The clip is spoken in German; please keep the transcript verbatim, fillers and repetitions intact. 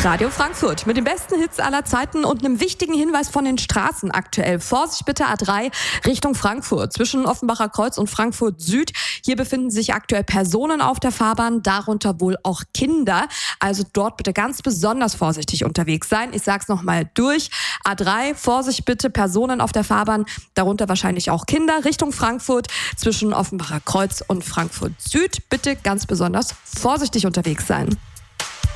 Radio Frankfurt mit den besten Hits aller Zeiten und einem wichtigen Hinweis von den Straßen aktuell. Vorsicht bitte A drei Richtung Frankfurt. Zwischen Offenbacher Kreuz und Frankfurt Süd. Hier befinden sich aktuell Personen auf der Fahrbahn, darunter wohl auch Kinder. Also dort bitte ganz besonders vorsichtig unterwegs sein. Ich sag's nochmal durch. A drei, Vorsicht bitte, Personen auf der Fahrbahn, darunter wahrscheinlich auch Kinder, Richtung Frankfurt. Zwischen Offenbacher Kreuz und Frankfurt Süd bitte ganz besonders vorsichtig unterwegs sein.